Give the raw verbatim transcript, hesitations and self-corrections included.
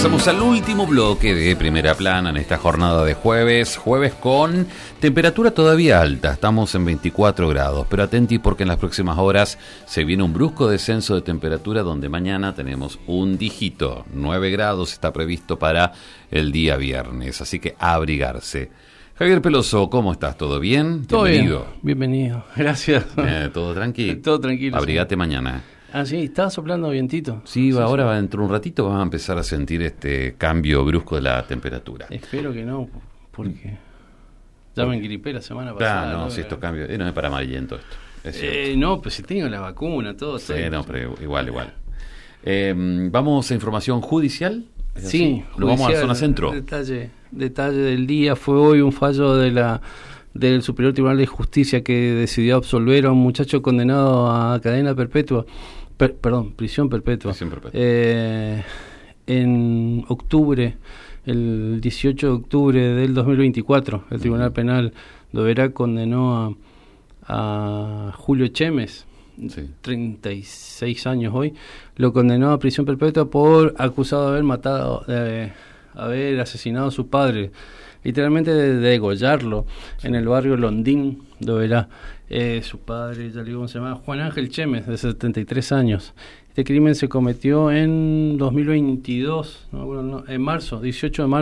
Pasamos al último bloque de Primera Plana en esta jornada de jueves, jueves con temperatura todavía alta, estamos en veinticuatro grados, pero atenti porque en las próximas horas se viene un brusco descenso de temperatura donde mañana tenemos un dígito, nueve grados está previsto para el día viernes, así que a abrigarse. Javier Peloso, ¿cómo estás? ¿Todo bien? Todo Bienvenido. bien, bienvenido, gracias. Eh, ¿Todo tranquilo? Todo tranquilo. Abrigate sí. mañana. Ah, sí, estaba soplando vientito. Sí, sí ahora sí. Va, dentro de un ratito vamos a empezar a sentir este cambio brusco de la temperatura. Espero que no, porque ya me engripé la semana pasada. Claro, no, ¿no? si estos cambios... Eh, no es para amarillento esto. Es eh, no, pues si tengo la vacuna, todo. Sí, todo. no, pero igual, igual. Eh, vamos a información judicial. Sí, lo vamos a la zona centro. Detalle, detalle del día, fue hoy un fallo de la del Superior Tribunal de Justicia que decidió absolver a un muchacho condenado a cadena perpetua, per, perdón, prisión perpetua, Prisión perpetua. Eh, en octubre, el dieciocho de octubre del dos mil veinticuatro, el Tribunal uh-huh. Penal de Oberá condenó a, a Julio Chemes, sí. treinta y seis años hoy, lo condenó a prisión perpetua por acusado de haber matado, de haber asesinado a su padre, literalmente de, de degollarlo sí. en el barrio Londín de Oberá. Eh, su padre, ya le digo cómo se llama, Juan Ángel Chemes, de setenta y tres años. Este crimen se cometió en dos mil veintidós, no, bueno, no, en marzo, dieciocho de marzo.